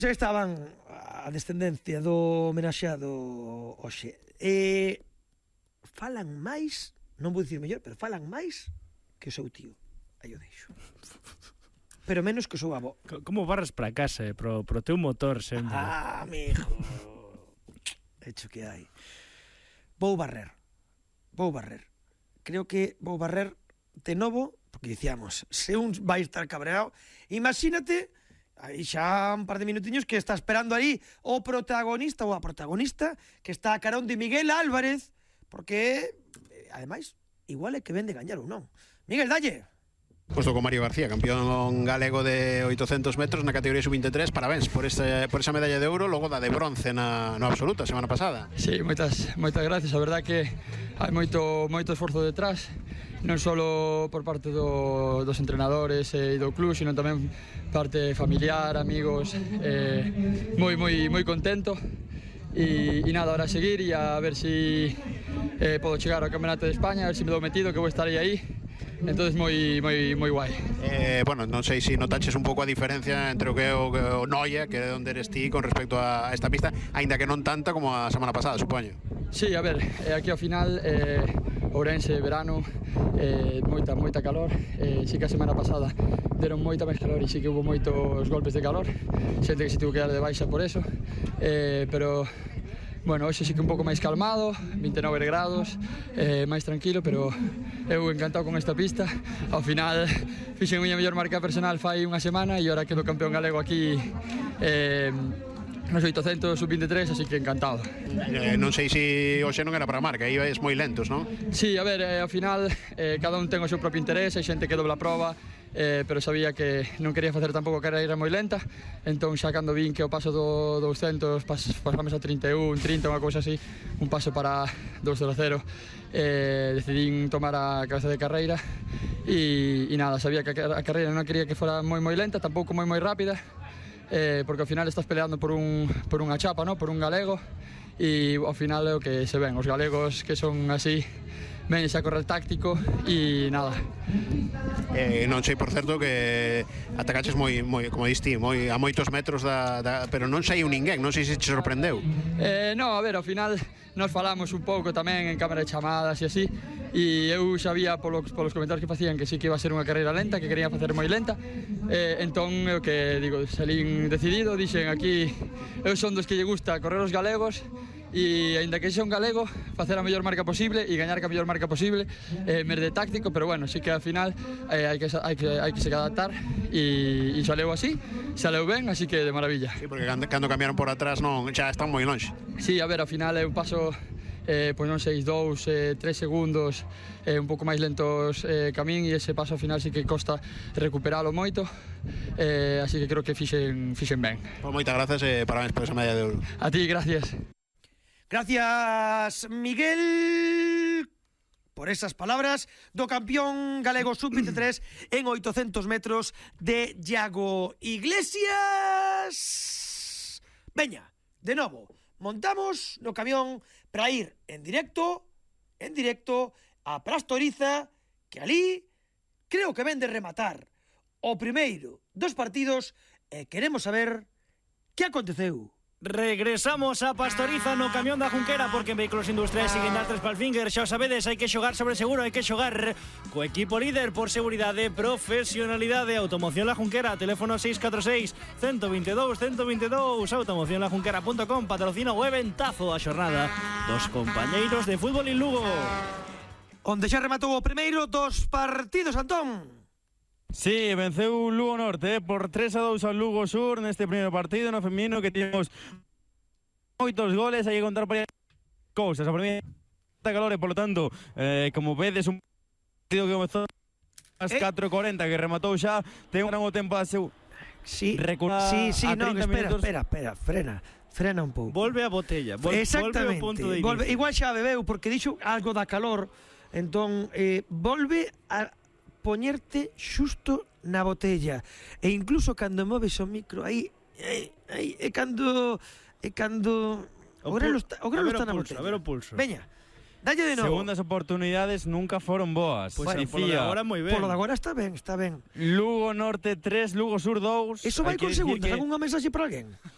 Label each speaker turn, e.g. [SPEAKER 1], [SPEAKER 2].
[SPEAKER 1] xa estaban a descendencia do homenaxeado hoxe. Falan máis, non vou dicir mellor, pero falan máis que o seu tío. Aí o deixo. Pero menos que o seu avó.
[SPEAKER 2] Como barras para casa, pro teu motor sempre.
[SPEAKER 1] Ah, mijo. Hecho que hai. Vou barrer. Creo que vou barrer de novo, porque dicíamos, se un vai estar cabreado, imagínate, aí xa un par de minutiños que está esperando aí o protagonista ou a protagonista que está a carón de Miguel Álvarez, porque, ademais, igual é que ven de gañar ou non. Miguel, dalle.
[SPEAKER 3] Posto con Mario García, campeón galego de 800 metros na categoría sub-23. Parabéns por esa medalla de ouro, logo da de bronce no absoluta semana pasada.
[SPEAKER 4] Sí, moitas gracias. A verdad que hai moito esforzo detrás, non só por parte dos entrenadores e do club, sino tamén parte familiar, amigos, moi contento. E nada, ahora a seguir e a ver si podo chegar ao Campeonato de España, a ver si me dou metido, que vou estar aí. Entonces moi guai.
[SPEAKER 3] Bueno, non sei se notaches un pouco a diferencia entre o que é o Noia, que é onde eres ti, con respecto a esta pista, aínda que non tanta como a semana pasada, supoño.
[SPEAKER 4] Sí, a ver, aquí ao final Ourense, verano, moita calor. Sí que a semana pasada deron moita máis calor e sí que hubo moitos golpes de calor, xente que se tivo que dar de baixa por eso, pero bueno, hoxe sí que un pouco máis calmado, 29 grados, máis tranquilo, pero eu encantado con esta pista. Ao final fixen a miña mellor marca personal fai unha semana e agora quedo campeón galego aquí nos 800 sub-23, así que encantado.
[SPEAKER 3] Non sei se hoxe non era para a marca, aí vais moi lentos, non?
[SPEAKER 4] Sí, a ver, ao final cada un ten o seu propio interés, hai xente que dobla a prova, pero sabía que non quería facer tampouco a carreira moi lenta, entón xa cando vin que o paso do 200 pasamos a 31, 30, unha cousa así, un paso para 2.00, decidín tomar a cabeza de carreira e nada, sabía que a carreira non quería que fora moi lenta, tampouco moi rápida, porque ao final estás peleando por unha chapa, ¿no? Por un galego, e ao final é o que se ven, os galegos que son así ven xa correr táctico e nada.
[SPEAKER 3] Non sei, por certo, que atacaches moi como diste, a moitos metros pero non saiu ninguén, non sei se te sorprendeu.
[SPEAKER 4] No, a ver, ao final nos falamos un pouco tamén en cámara de chamadas e así, e eu sabía polos comentarios que facían que sí que iba a ser unha carreira lenta, que querían facer moi lenta, entón o que digo, salín decidido, dixen aquí eu son dos que lle gusta correr os galegos e aínda que xa un galego facer a mellor marca posible e gañar a mellor marca posible, merde táctico, pero bueno, sí que ao final hai que se adaptar e saleu así, saleu ben, así que de maravilla.
[SPEAKER 3] Sí, porque cando cambiaron por atrás non, xa están moi longe.
[SPEAKER 4] Sí, a ver, ao final é un paso pois non 6-2, 3 segundos, un pouco máis lentos camín, e ese paso ao final sí que costa recuperalo moito, así que creo que fixen ben.
[SPEAKER 3] Pues moitas grazas e parabéns por esa medalla de ouro.
[SPEAKER 4] A ti, gracias.
[SPEAKER 1] Gracias, Miguel, por esas palabras do campeón galego sub-23 en 800 metros de Iago Iglesias. Veña, de novo, montamos no camión para ir en directo a Prastoriza, que ali creo que ven de rematar o primeiro dos partidos e queremos saber que aconteceu.
[SPEAKER 2] Regresamos a Pastoriza no camión da Junquera, porque en Vehículos Industriales siguen dar tres palfinger. Xa o sabedes, hai que xogar sobre seguro, hai que xogar co equipo líder por seguridade, profesionalidade. Automoción La Junquera, teléfono 646 122 122. automocionlajunquera.com, patrocina o eventazo da xornada dos compañeiros de fútbol en Lugo,
[SPEAKER 1] onde xa rematou o primeiro dos partidos, Antón.
[SPEAKER 5] Sí, venceu Lugo Norte por 3-2 ao Lugo Sur neste primeiro partido no feminino, que temos moitos goles, hai que contar por aí cousas. A primeira calor e, polo tanto, como vedes, un partido que comezou ás 4:40, que rematou xa, ten un gran tempo a seu...
[SPEAKER 1] Sí, non, espera, frena un pouco.
[SPEAKER 2] Volve a botella,
[SPEAKER 1] exactamente,
[SPEAKER 2] volve ao punto de inicio.
[SPEAKER 1] Igual xa bebeu, porque dixo algo da calor, entón volve a poñerte xusto na botella, e incluso cando moves o micro aí é cando o grelo está na botella.
[SPEAKER 2] A ver o pulso.
[SPEAKER 1] Veña, dalle de novo.
[SPEAKER 5] Segundas oportunidades nunca foron boas.
[SPEAKER 2] Pois bueno, polo de agora moi ben.
[SPEAKER 1] Polo de agora está ben.
[SPEAKER 5] Lugo Norte 3, Lugo Sur 2.
[SPEAKER 1] Eso vai con segundas, algunha mensaxe para alguén?